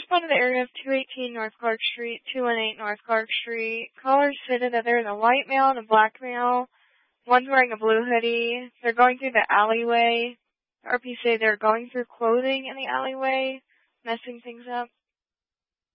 responded to the area of 218 North Clark Street, 218 North Clark Street. Callers stated that there is a white male and a black male. One's wearing a blue hoodie. They're going through the alleyway. RP say they're going through clothing in the alleyway, messing things up.